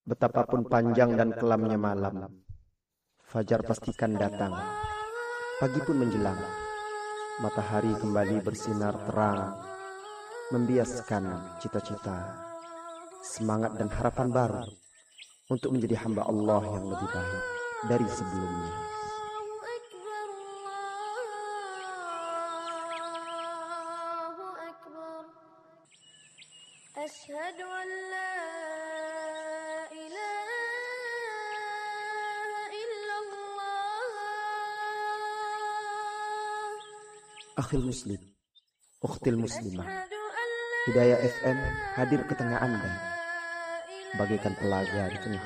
Betapapun panjang dan kelamnya malam, fajar pastikan datang. Pagi pun menjelang, matahari kembali bersinar terang, membiaskan cita-cita, semangat dan harapan baru untuk menjadi hamba Allah yang lebih baik dari sebelumnya. Asyhadu an la ilaha illallah. Akhil muslim, ukhtil muslimah, Hidayah FM hadir ke tengah Anda bagaikan telaga di tengah